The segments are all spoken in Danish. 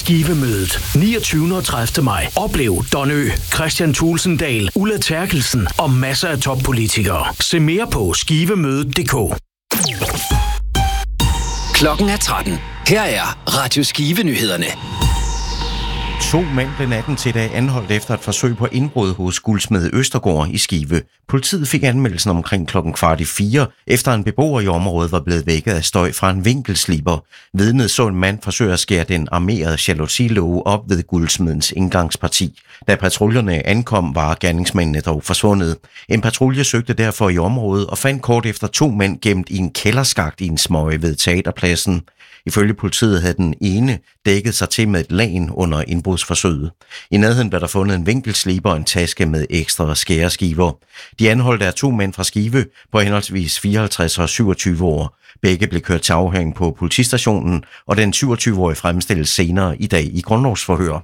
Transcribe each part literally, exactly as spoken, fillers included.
Skivemødet niogtyvende og tredivte maj. Oplev Don Ø, Christian Tulsendal, Ulla Terkelsen og masser af toppolitikere. Se mere på skivemødet punktum d k. Klokken er tretten. Her er Radio Skive-nyhederne. To mænd blev natten til dag anholdt efter et forsøg på indbrud hos guldsmed Østergaard i Skive. Politiet fik anmeldelsen omkring klokken kvart i fire, efter en beboer i området var blevet vækket af støj fra en vinkelsliber. Vidnet så en mand forsøge at skære den armerede jalousilåge op ved guldsmedens indgangsparti. Da patruljerne ankom, var gerningsmændene dog forsvundet. En patrulje søgte derfor i området og fandt kort efter to mænd gemt i en kælderskakt i en smøge ved teaterpladsen. Ifølge politiet havde den ene dækket sig til med et lagen under indbrudsforsøget. I nærheden blev der fundet en vinkelsliber og en taske med ekstra skæreskiver. De anholdte er to mænd fra Skive på henholdsvis fireoghalvtreds og syvogtyve år. Begge blev kørt til afhøring på politistationen, og den syvogtyve-årige fremstilles senere i dag i grundlovsforhør.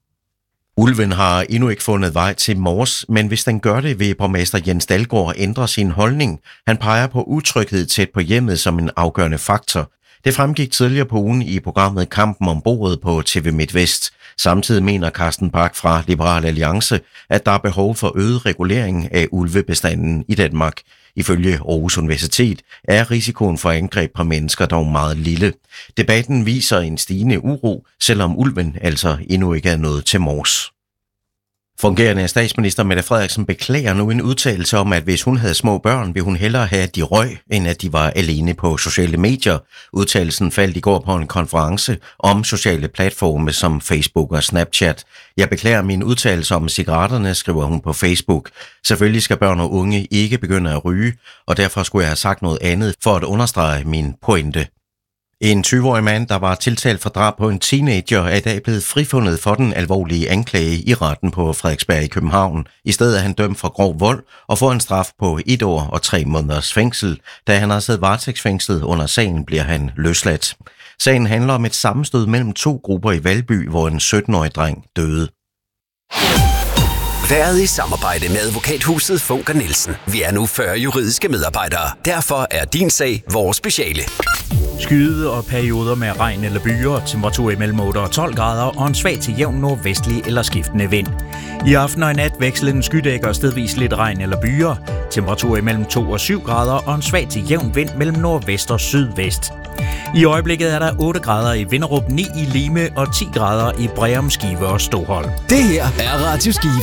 Ulven har endnu ikke fundet vej til Mors, men hvis den gør det, vil borgmester Jens Dalgaard ændre sin holdning. Han peger på utryghed tæt på hjemmet som en afgørende faktor. Det fremgik tidligere på ugen i programmet Kampen om bordet på T V MidtVest. Samtidig mener Carsten Bach fra Liberal Alliance, at der er behov for øget regulering af ulvebestanden i Danmark. Ifølge Aarhus Universitet er risikoen for angreb på mennesker dog meget lille. Debatten viser en stigende uro, selvom ulven altså endnu ikke er nået til Mors. Fungerende statsminister Mette Frederiksen beklager nu en udtalelse om, at hvis hun havde små børn, ville hun hellere have, at de røg, end at de var alene på sociale medier. Udtalelsen faldt i går på en konference om sociale platforme som Facebook og Snapchat. Jeg beklager min udtalelse om cigaretterne, skriver hun på Facebook. Selvfølgelig skal børn og unge ikke begynde at ryge, og derfor skulle jeg have sagt noget andet for at understrege min pointe. En tyve-årig mand, der var tiltalt for drab på en teenager, er i dag blevet frifundet for den alvorlige anklage i retten på Frederiksberg i København. I stedet er han dømt for grov vold og får en straf på et år og tre måneders fængsel. Da han har siddet varetægtsfængslet under sagen, bliver han løsladt. Sagen handler om et sammenstød mellem to grupper i Valby, hvor en sytten-årig dreng døde. Været i samarbejde med advokathuset Funk og Nielsen. Vi er nu fyrre juridiske medarbejdere. Derfor er din sag vores speciale. Skyde og perioder med regn eller byer, temperatur imellem otte og tolv grader og en svag til jævn nordvestlig eller skiftende vind. I aften og i nat vekslende skydækker og stedvis lidt regn eller byer, temperatur imellem to og syv grader og en svag til jævn vind mellem nordvest og sydvest. I øjeblikket er der otte grader i Vinderup, ni i Lime og ti grader i Breum, Skive og Stoholm. Det her er Radio Skive.